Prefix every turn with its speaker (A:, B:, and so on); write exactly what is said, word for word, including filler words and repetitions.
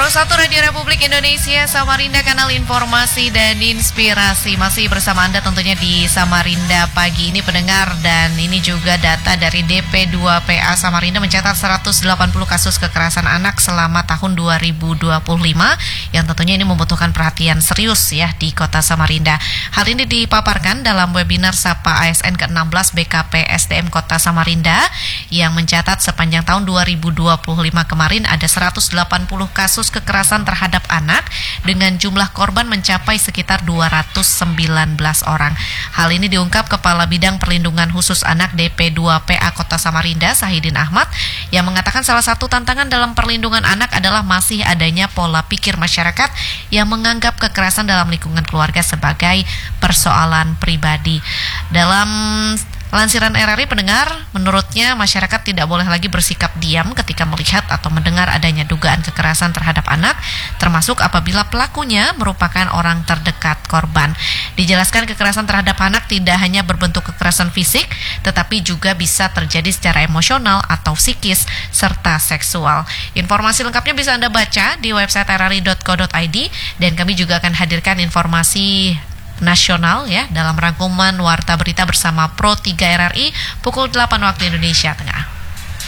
A: satu satu Radio Republik Indonesia, Samarinda, kanal informasi dan inspirasi. Masih bersama Anda tentunya di Samarinda pagi ini pendengar. Dan ini juga data dari D P dua P A Samarinda mencatat seratus delapan puluh kasus kekerasan anak selama tahun dua ribu dua puluh lima, yang tentunya ini membutuhkan perhatian serius ya di kota Samarinda. Hal ini dipaparkan dalam webinar Sapa A S N ke enam belas B K P S D M Kota Samarinda yang mencatat sepanjang tahun dua ribu dua puluh lima kemarin ada seratus delapan puluh kasus kekerasan terhadap anak dengan jumlah korban mencapai sekitar dua ratus sembilan belas orang. Hal ini diungkap Kepala Bidang Perlindungan Khusus Anak D P dua P A Kota Samarinda, Sahidin Ahmad, yang mengatakan salah satu tantangan dalam perlindungan anak adalah masih adanya pola pikir masyarakat yang menganggap kekerasan dalam lingkungan keluarga sebagai persoalan pribadi. Dalam lansiran R R I pendengar, menurutnya masyarakat tidak boleh lagi bersikap diam ketika melihat atau mendengar adanya dugaan kekerasan terhadap anak, termasuk apabila pelakunya merupakan orang terdekat korban. Dijelaskan kekerasan terhadap anak tidak hanya berbentuk kekerasan fisik, tetapi juga bisa terjadi secara emosional atau psikis, serta seksual. Informasi lengkapnya bisa Anda baca di website r r i dot co dot i d, dan kami juga akan hadirkan informasi nasional ya dalam rangkuman Warta Berita bersama Pro tiga R R I pukul delapan waktu Indonesia Tengah.